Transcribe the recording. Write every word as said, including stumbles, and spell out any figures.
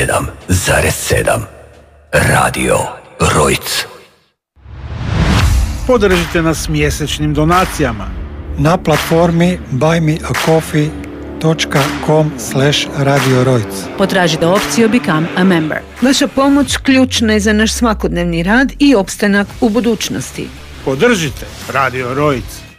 sedam zarez sedam. Radio Rojc. Podržite nas mjesečnim donacijama na platformi buymeacoffee dot com slash radio rojc. Potražite opciju Become a Member. Vaša pomoć ključna je za naš svakodnevni rad i opstanak u budućnosti. Podržite Radio Rojc.